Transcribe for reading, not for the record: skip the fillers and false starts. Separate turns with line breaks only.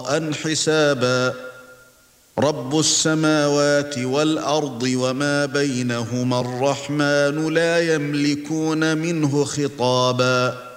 عطاء حسابا رب السماوات والأرض وما بينهما الرحمن لا يملكون منه خطابا